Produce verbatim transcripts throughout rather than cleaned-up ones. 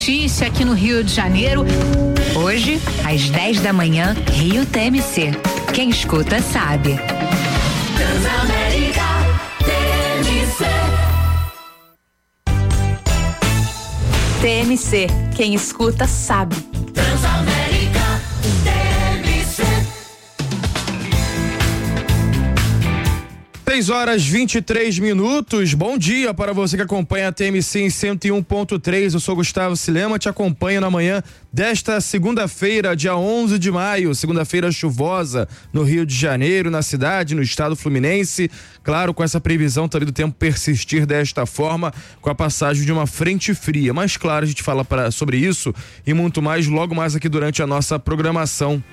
Notícia aqui no Rio de Janeiro. Hoje, às dez da manhã, Rio T M C. Quem escuta sabe. Transamérica T M C. T M C. Quem escuta sabe. Transamérica T M C. seis horas e vinte e três minutos. Bom dia para você que acompanha a T M C em cento e um ponto três. Eu sou Gustavo Silema, te acompanho na manhã desta segunda-feira, dia onze de maio, segunda-feira chuvosa no Rio de Janeiro, na cidade, no estado fluminense. Claro, com essa previsão também do tempo persistir desta forma, com a passagem de uma frente fria. Mas claro, a gente fala pra, sobre isso e muito mais logo mais aqui durante a nossa programação.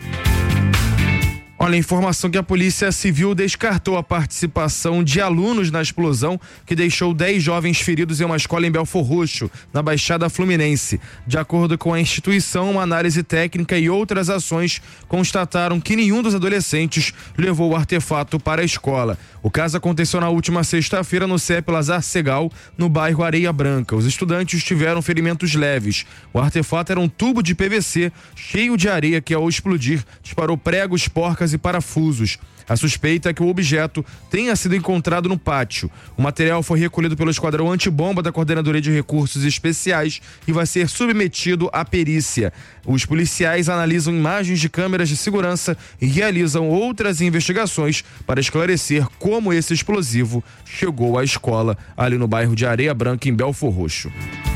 Olha, a informação que a Polícia Civil descartou a participação de alunos na explosão que deixou dez jovens feridos em uma escola em Belfor Roxo, na Baixada Fluminense. De acordo com a instituição, uma análise técnica e outras ações constataram que nenhum dos adolescentes levou o artefato para a escola. O caso aconteceu na última sexta-feira no C E P Lazar Segal, no bairro Areia Branca. Os estudantes tiveram ferimentos leves. O artefato era um tubo de P V C cheio de areia que, ao explodir, disparou pregos, porcas e parafusos. A suspeita é que o objeto tenha sido encontrado no pátio. O material foi recolhido pelo Esquadrão Antibomba da Coordenadoria de Recursos Especiais e vai ser submetido à perícia. Os policiais analisam imagens de câmeras de segurança e realizam outras investigações para esclarecer como esse explosivo chegou à escola ali no bairro de Areia Branca, em Belfor Roxo.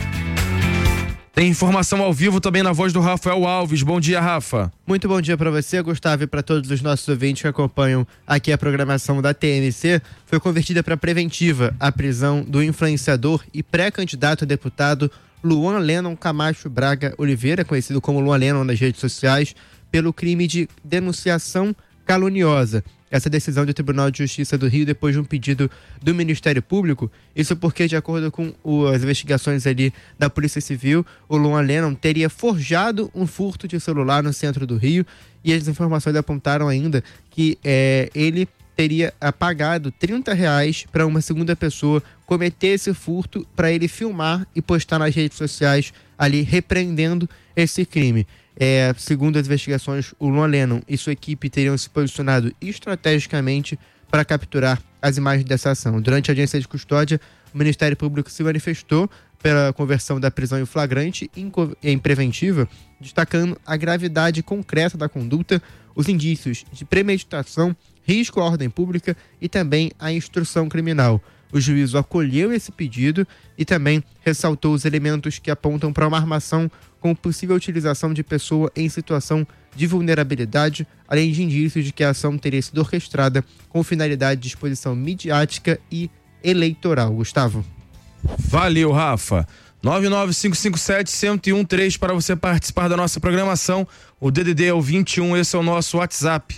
Tem informação ao vivo também na voz do Rafael Alves. Bom dia, Rafa. Muito bom dia para você, Gustavo, e para todos os nossos ouvintes que acompanham aqui a programação da T M C. Foi convertida para preventiva a prisão do influenciador e pré-candidato a deputado Luan Lennon Camacho Braga Oliveira, conhecido como Luan Lennon nas redes sociais, pelo crime de denunciação caluniosa. Essa decisão do Tribunal de Justiça do Rio, depois de um pedido do Ministério Público, isso porque, de acordo com o, as investigações ali da Polícia Civil, o Luan Lennon teria forjado um furto de celular no centro do Rio, e as informações apontaram ainda que é, ele teria pagado trinta reais para uma segunda pessoa cometer esse furto, para ele filmar e postar nas redes sociais ali repreendendo esse crime. É, segundo as investigações, o Luan Lennon e sua equipe teriam se posicionado estrategicamente para capturar as imagens dessa ação. Durante a audiência de custódia, o Ministério Público se manifestou pela conversão da prisão em flagrante em, em preventiva, destacando a gravidade concreta da conduta, os indícios de premeditação, risco à ordem pública e também a instrução criminal. O juízo acolheu esse pedido e também ressaltou os elementos que apontam para uma armação com possível utilização de pessoa em situação de vulnerabilidade, além de indícios de que a ação teria sido orquestrada com finalidade de exposição midiática e eleitoral. Gustavo. Valeu, Rafa. nove nove cinco cinco sete, um zero um três para você participar da nossa programação. O D D D é o vinte e um, esse é o nosso WhatsApp.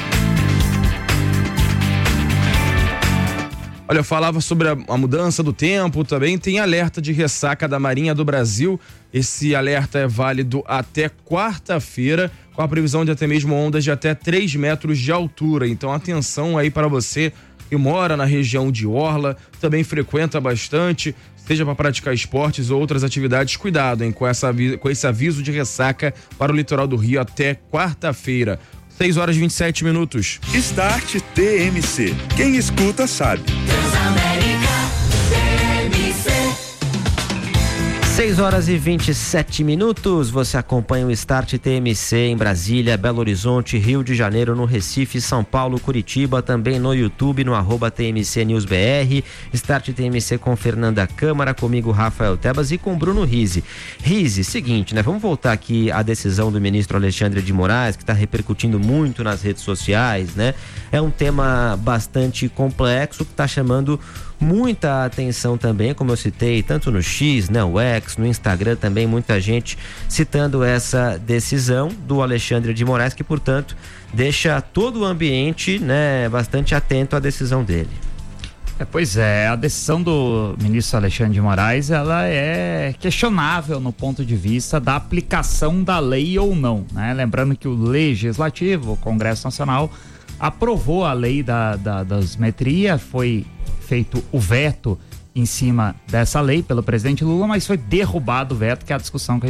Olha, eu falava sobre a, a mudança do tempo, também tem alerta de ressaca da Marinha do Brasil. Esse alerta é válido até quarta-feira, com a previsão de até mesmo ondas de até três metros de altura. Então, atenção aí para você que mora na região de Orla, também frequenta bastante, seja para praticar esportes ou outras atividades. Cuidado, hein, com, essa, com esse aviso de ressaca para o litoral do Rio até quarta-feira. seis horas e vinte e sete minutos. Start T M C. Quem escuta sabe. Transamérica T M C. seis horas e vinte e sete minutos. Você acompanha o Start T M C em Brasília, Belo Horizonte, Rio de Janeiro, no Recife, São Paulo, Curitiba, também no YouTube, no arroba T M C News B R. Start T M C com Fernanda Câmara, comigo Rafael Tebas e com Bruno Rizzi. Rizzi, seguinte, né? Vamos voltar aqui à decisão do ministro Alexandre de Moraes, que está repercutindo muito nas redes sociais, né? É um tema bastante complexo que está chamando muita atenção também, como eu citei, tanto no X, né, o X, no Instagram também, muita gente citando essa decisão do Alexandre de Moraes, que, portanto, deixa todo o ambiente, né, bastante atento à decisão dele. É, pois é, a decisão do ministro Alexandre de Moraes, ela é questionável no ponto de vista da aplicação da lei ou não, né? Lembrando que o Legislativo, o Congresso Nacional, aprovou a lei da, da, da dosimetria, foi feito o veto em cima dessa lei pelo presidente Lula, mas foi derrubado o veto, que é a discussão que